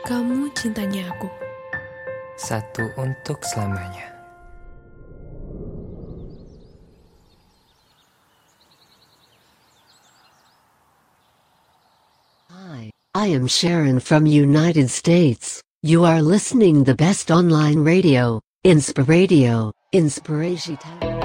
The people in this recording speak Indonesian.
Kamu cintanya aku. Satu untuk selamanya. Hi, I am Sharon from United States. You are listening the best online radio, Inspiradio, Inspiration.